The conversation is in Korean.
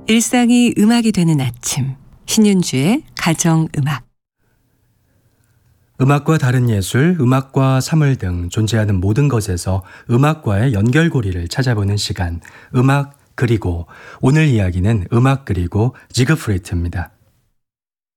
일상이 음악이 되는 아침, 신윤주의 가정음악. 음악과 다른 예술, 음악과 사물 등 존재하는 모든 것에서 음악과의 연결고리를 찾아보는 시간, 음악 그리고 오늘 이야기는 음악 그리고 지그프리트입니다.